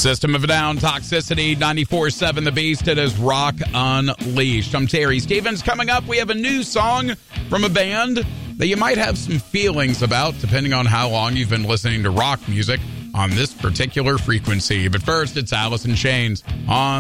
System of a Down, Toxicity, 94.7 The Beast. It is Rock Unleashed. I'm Terry Stevens. Coming up, we have a new song from a band that you might have some feelings about, depending on how long you've been listening to rock music on this particular frequency. But first, it's Alice in Chains on